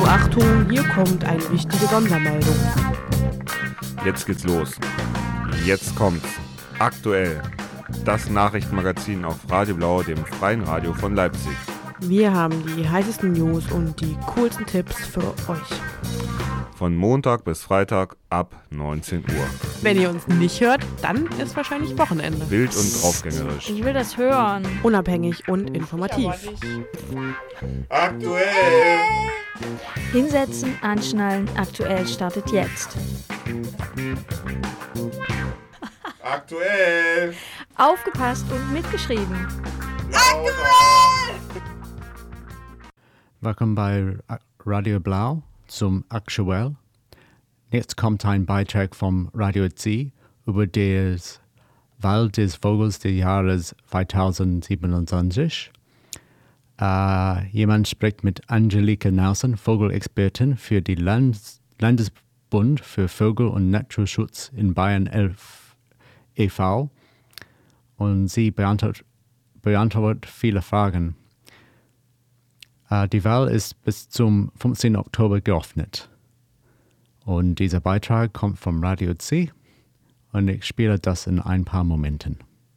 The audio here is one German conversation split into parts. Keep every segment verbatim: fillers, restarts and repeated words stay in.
Achtung, hier kommt eine wichtige Sondermeldung. Jetzt geht's los. Jetzt kommt's. Aktuell. Das Nachrichtenmagazin auf Radio Blau, dem freien Radio von Leipzig. Wir haben die heißesten News und die coolsten Tipps für euch. Von Montag bis Freitag ab neunzehn Uhr. Wenn ihr uns nicht hört, dann ist wahrscheinlich Wochenende. Wild und draufgängerisch. Ich will das hören. Unabhängig und informativ. Aktuell! Hinsetzen, anschnallen, aktuell startet jetzt. Aktuell! Aufgepasst und mitgeschrieben. Willkommen bei Radio Blau zum Aktuell. Jetzt kommt ein Beitrag vom Radio Z über das Wahl des Vogels des Jahres zweitausendsiebenundzwanzig. Äh, jemand spricht mit Angelika Nelson, Vogelexpertin für die Landes- Landesbund für Vogel- und Naturschutz in Bayern elf e V und sie beantwortet, beantwortet viele Fragen. Äh, die Wahl ist bis zum fünfzehnten Oktober geöffnet. Und dieser Beitrag kommt vom Radio C und ich spiele das in ein paar Momenten.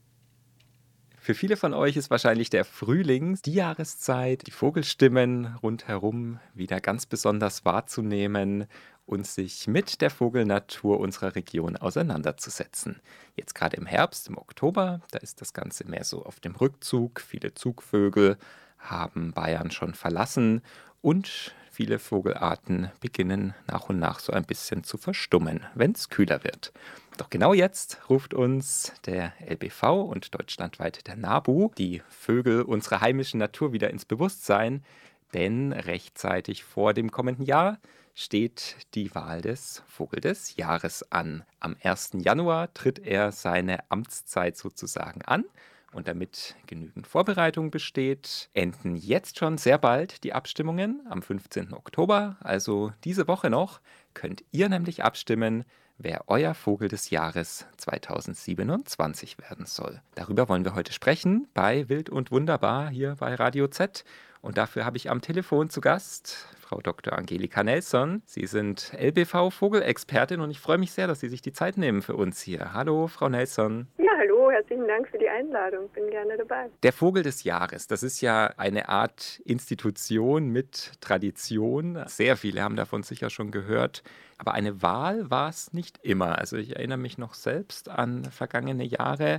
Für viele von euch ist wahrscheinlich der Frühling, die Jahreszeit, die Vogelstimmen rundherum wieder ganz besonders wahrzunehmen und sich mit der Vogelnatur unserer Region auseinanderzusetzen. Jetzt gerade im Herbst, im Oktober, da ist das Ganze mehr so auf dem Rückzug. Viele Zugvögel haben Bayern schon verlassen und viele Vogelarten beginnen nach und nach so ein bisschen zu verstummen, wenn es kühler wird. Doch genau jetzt ruft uns der L B V und deutschlandweit der NABU die Vögel unserer heimischen Natur wieder ins Bewusstsein, denn rechtzeitig vor dem kommenden Jahr steht die Wahl des Vogel des Jahres an. Am ersten Januar tritt er seine Amtszeit sozusagen an. Und damit genügend Vorbereitung besteht, enden jetzt schon sehr bald die Abstimmungen am fünfzehnten Oktober. Also diese Woche noch könnt ihr nämlich abstimmen, wer euer Vogel des Jahres zweitausendsiebenundzwanzig werden soll. Darüber wollen wir heute sprechen bei Wild und Wunderbar hier bei Radio Z. Und dafür habe ich am Telefon zu Gast Frau Doktor Angelika Nelson. Sie sind L B V-Vogelexpertin und ich freue mich sehr, dass Sie sich die Zeit nehmen für uns hier. Hallo, Frau Nelson. Ja, hallo, herzlichen Dank für die Einladung. Bin gerne dabei. Der Vogel des Jahres, das ist ja eine Art Institution mit Tradition. Sehr viele haben davon sicher schon gehört. Aber eine Wahl war es nicht immer. Also ich erinnere mich noch selbst an vergangene Jahre,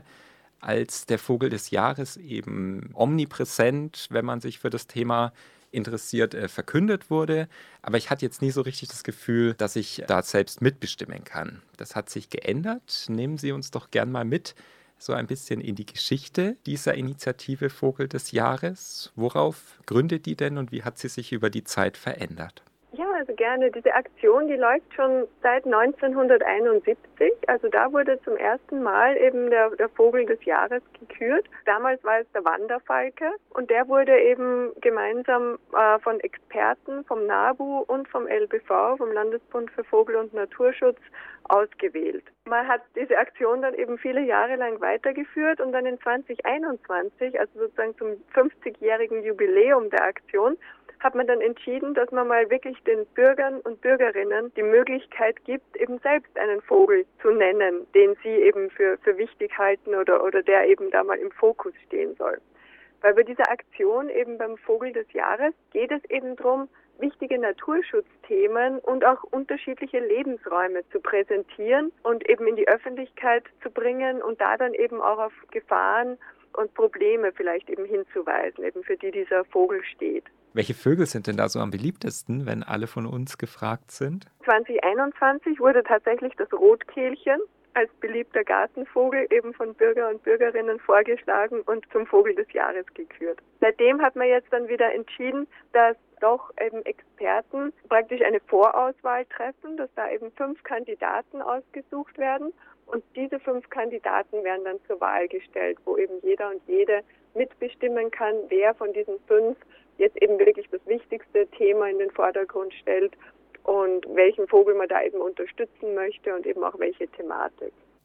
als der Vogel des Jahres eben omnipräsent, wenn man sich für das Thema interessiert, äh, verkündet wurde. Aber ich hatte jetzt nie so richtig das Gefühl, dass ich da selbst mitbestimmen kann. Das hat sich geändert. Nehmen Sie uns doch gern mal mit, so ein bisschen in die Geschichte dieser Initiative Vogel des Jahres. Worauf gründet die denn und wie hat sie sich über die Zeit verändert? Ja, also gerne. Diese Aktion, die läuft schon seit neunzehnhunderteinundsiebzig. Also da wurde zum ersten Mal eben der, der Vogel des Jahres gekürt. Damals war es der Wanderfalke und der wurde eben gemeinsam äh, von Experten vom NABU und vom L B V, vom Landesbund für Vogel- und Naturschutz, ausgewählt. Man hat diese Aktion dann eben viele Jahre lang weitergeführt und dann in zweitausendeinundzwanzig, also sozusagen zum fünfzigjährigen Jubiläum der Aktion, hat man dann entschieden, dass man mal wirklich den Bürgern und Bürgerinnen die Möglichkeit gibt, eben selbst einen Vogel zu nennen, den sie eben für, für wichtig halten oder, oder der eben da mal im Fokus stehen soll. Weil bei dieser Aktion eben beim Vogel des Jahres geht es eben darum, wichtige Naturschutzthemen und auch unterschiedliche Lebensräume zu präsentieren und eben in die Öffentlichkeit zu bringen und da dann eben auch auf Gefahren und Probleme vielleicht eben hinzuweisen, eben für die dieser Vogel steht. Welche Vögel sind denn da so am beliebtesten, wenn alle von uns gefragt sind? zweitausendeinundzwanzig wurde tatsächlich das Rotkehlchen als beliebter Gartenvogel eben von Bürger und Bürgerinnen vorgeschlagen und zum Vogel des Jahres gekürt. Seitdem hat man jetzt dann wieder entschieden, dass doch eben Experten praktisch eine Vorauswahl treffen, dass da eben fünf Kandidaten ausgesucht werden und diese fünf Kandidaten werden dann zur Wahl gestellt, wo eben jeder und jede mitbestimmen kann, wer von diesen fünf jetzt eben wirklich das wichtigste Thema in den Vordergrund stellt und welchen Vogel man da eben unterstützen möchte und eben auch welche Thematik.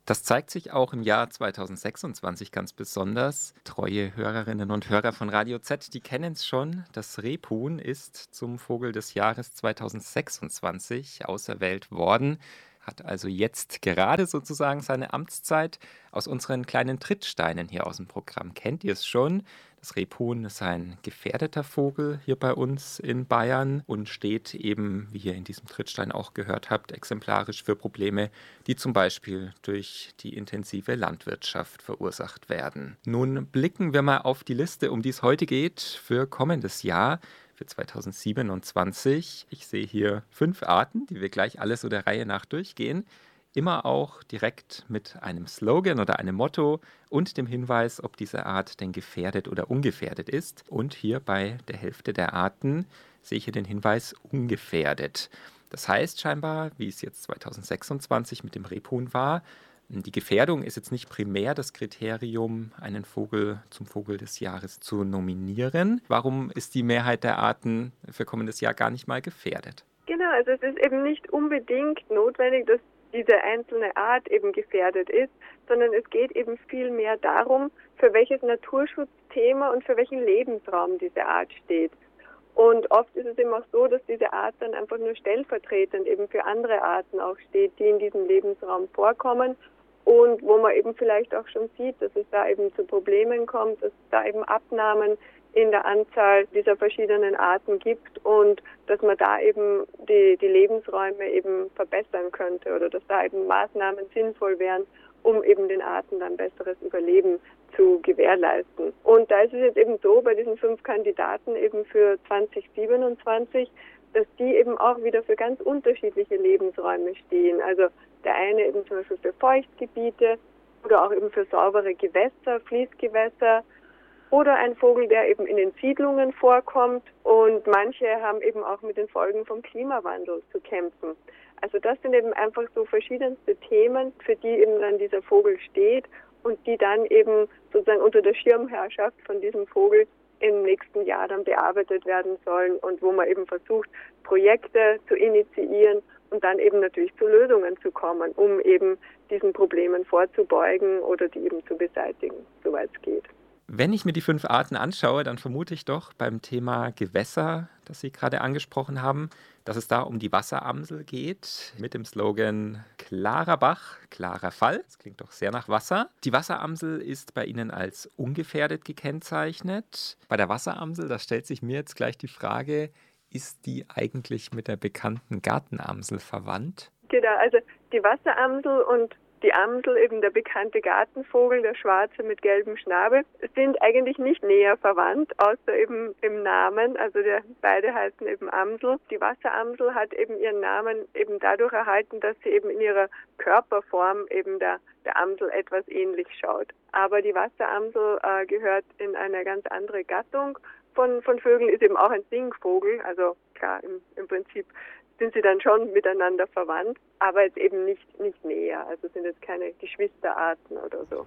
Das zeigt sich auch im Jahr zweitausendsechsundzwanzig ganz besonders. Treue Hörerinnen und Hörer von Radio Z, die kennen es schon. Das Rebhuhn ist zum Vogel des Jahres zweitausendsechsundzwanzig auserwählt worden. Hat also jetzt gerade sozusagen seine Amtszeit. Aus unseren kleinen Trittsteinen hier aus dem Programm kennt ihr es schon. Das Rebhuhn ist ein gefährdeter Vogel hier bei uns in Bayern und steht eben, wie ihr in diesem Trittstein auch gehört habt, exemplarisch für Probleme, die zum Beispiel durch die intensive Landwirtschaft verursacht werden. Nun blicken wir mal auf die Liste, um die es heute geht, für kommendes Jahr. Für zweitausendsiebenundzwanzig. Ich sehe hier fünf Arten, die wir gleich alle so der Reihe nach durchgehen. Immer auch direkt mit einem Slogan oder einem Motto und dem Hinweis, ob diese Art denn gefährdet oder ungefährdet ist. Und hier bei der Hälfte der Arten sehe ich hier den Hinweis ungefährdet. Das heißt scheinbar, wie es jetzt zweitausendsechsundzwanzig mit dem Rebhuhn war, die Gefährdung ist jetzt nicht primär das Kriterium, einen Vogel zum Vogel des Jahres zu nominieren. Warum ist die Mehrheit der Arten für kommendes Jahr gar nicht mal gefährdet? Genau, also es ist eben nicht unbedingt notwendig, dass diese einzelne Art eben gefährdet ist, sondern es geht eben viel mehr darum, für welches Naturschutzthema und für welchen Lebensraum diese Art steht. Und oft ist es eben auch so, dass diese Art dann einfach nur stellvertretend eben für andere Arten auch steht, die in diesem Lebensraum vorkommen. Und wo man eben vielleicht auch schon sieht, dass es da eben zu Problemen kommt, dass es da eben Abnahmen in der Anzahl dieser verschiedenen Arten gibt und dass man da eben die, die Lebensräume eben verbessern könnte oder dass da eben Maßnahmen sinnvoll wären, um eben den Arten dann besseres Überleben zu gewährleisten. Und da ist es jetzt eben so, bei diesen fünf Kandidaten eben für zweitausendsiebenundzwanzig, dass die eben auch wieder für ganz unterschiedliche Lebensräume stehen. Also der eine eben zum Beispiel für Feuchtgebiete oder auch eben für saubere Gewässer, Fließgewässer oder ein Vogel, der eben in den Siedlungen vorkommt und manche haben eben auch mit den Folgen vom Klimawandel zu kämpfen. Also das sind eben einfach so verschiedenste Themen, für die eben dann dieser Vogel steht und die dann eben sozusagen unter der Schirmherrschaft von diesem Vogel im nächsten Jahr dann bearbeitet werden sollen und wo man eben versucht, Projekte zu initiieren und dann eben natürlich zu Lösungen zu kommen, um eben diesen Problemen vorzubeugen oder die eben zu beseitigen, soweit es geht. Wenn ich mir die fünf Arten anschaue, dann vermute ich doch beim Thema Gewässer, das Sie gerade angesprochen haben, dass es da um die Wasseramsel geht, mit dem Slogan klarer Bach, klarer Fall. Das klingt doch sehr nach Wasser. Die Wasseramsel ist bei Ihnen als ungefährdet gekennzeichnet. Bei der Wasseramsel, da stellt sich mir jetzt gleich die Frage, ist die eigentlich mit der bekannten Gartenamsel verwandt? Genau, also die Wasseramsel und die Amsel, eben der bekannte Gartenvogel, der schwarze mit gelbem Schnabel, sind eigentlich nicht näher verwandt, außer eben im Namen. Also der, beide heißen eben Amsel. Die Wasseramsel hat eben ihren Namen eben dadurch erhalten, dass sie eben in ihrer Körperform eben der, der Amsel etwas ähnlich schaut. Aber die Wasseramsel äh, gehört in eine ganz andere Gattung von, von Vögeln, ist eben auch ein Singvogel. Also klar, im, im Prinzip sind sie dann schon miteinander verwandt, aber jetzt eben nicht, nicht näher. Also sind jetzt keine Geschwisterarten oder so.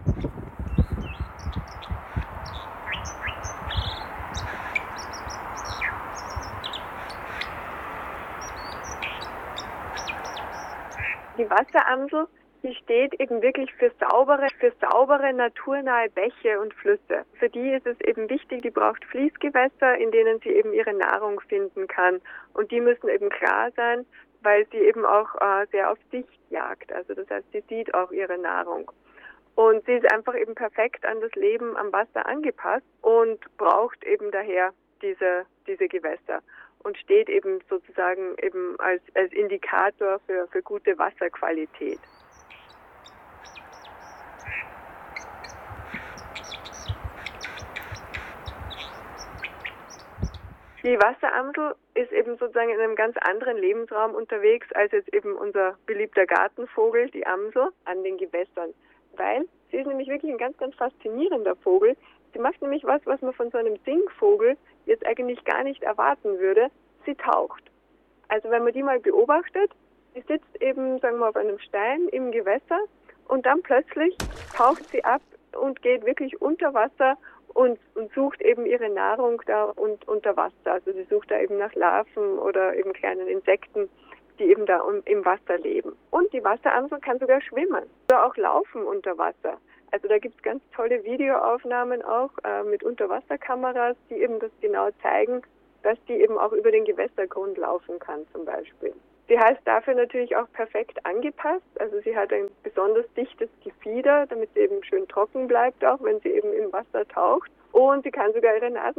Die Wasseramsel, die steht eben wirklich für saubere, für saubere, naturnahe Bäche und Flüsse. Für die ist es eben wichtig, die braucht Fließgewässer, in denen sie eben ihre Nahrung finden kann. Und die müssen eben klar sein, weil sie eben auch äh, sehr auf Sicht jagt. Also das heißt, sie sieht auch ihre Nahrung. Und sie ist einfach eben perfekt an das Leben am Wasser angepasst und braucht eben daher diese, diese Gewässer. Und steht eben sozusagen eben als, als Indikator für, für gute Wasserqualität. Die Wasseramsel ist eben sozusagen in einem ganz anderen Lebensraum unterwegs als jetzt eben unser beliebter Gartenvogel, die Amsel, an den Gewässern. Weil sie ist nämlich wirklich ein ganz, ganz faszinierender Vogel. Sie macht nämlich was, was man von so einem Singvogel jetzt eigentlich gar nicht erwarten würde. Sie taucht. Also wenn man die mal beobachtet, sie sitzt eben, sagen wir, auf einem Stein im Gewässer und dann plötzlich taucht sie ab und geht wirklich unter Wasser und, und sucht eben ihre Nahrung da und unter Wasser. Also sie sucht da eben nach Larven oder eben kleinen Insekten, die eben da im Wasser leben. Und die Wasseramsel kann sogar schwimmen oder auch laufen unter Wasser. Also da gibt es ganz tolle Videoaufnahmen auch äh, mit Unterwasserkameras, die eben das genau zeigen, dass die eben auch über den Gewässergrund laufen kann zum Beispiel. Sie heißt dafür natürlich auch perfekt angepasst. Also sie hat ein besonders dichtes Gefieder, damit sie eben schön trocken bleibt, auch wenn sie eben im Wasser taucht. Und sie kann sogar ihre Nase